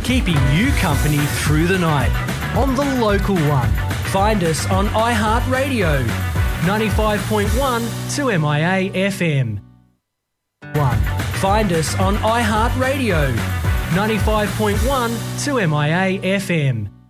keeping you company through the night. On the local one. Find us on iHeartRadio, 95.1 to MIA FM. Find us on iHeartRadio, 95.1 to MIA FM.